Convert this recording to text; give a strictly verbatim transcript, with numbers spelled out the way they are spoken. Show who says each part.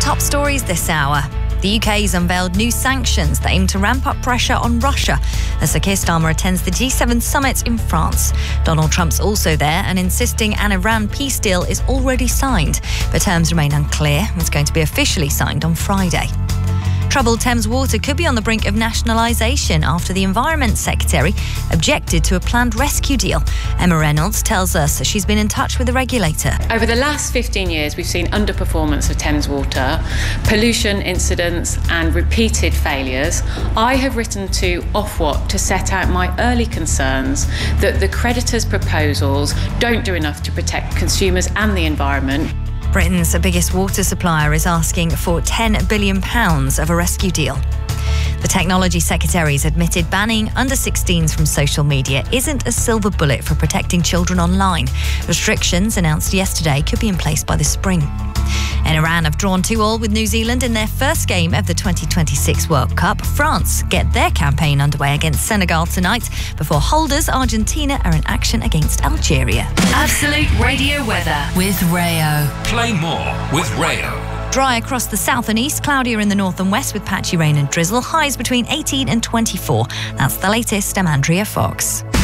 Speaker 1: Top stories this hour. The U K's unveiled new sanctions that aim to ramp up pressure on Russia as Sir Keir Starmer attends the G seven summit in France. Donald Trump's also there and insisting an Iran peace deal is already signed, but terms remain unclear. It's going to be officially signed on Friday. Troubled Thames Water could be on the brink of nationalisation after the Environment Secretary objected to a planned rescue deal. Emma Reynolds tells us she's been in touch with the regulator.
Speaker 2: Over the last fifteen years, we've seen underperformance of Thames Water, pollution incidents and repeated failures. I have written to Ofwat to set out my early concerns that the creditors' proposals don't do enough to protect consumers and the environment.
Speaker 1: Britain's biggest water supplier is asking for ten billion pounds of a rescue deal. The Technology Secretary's admitted banning under sixteens from social media isn't a silver bullet for protecting children online. Restrictions announced yesterday could be in place by the spring. And Iran have drawn two all with New Zealand in their first game of the twenty twenty-six World Cup. France get their campaign underway against Senegal tonight before holders Argentina are in action against Algeria.
Speaker 3: Absolute Radio weather with Rayo.
Speaker 4: Play more with Rayo.
Speaker 1: Dry across the south and east, cloudier in the north and west with patchy rain and drizzle. Highs between eighteen and twenty-four. That's the latest. I'm Andrea Fox.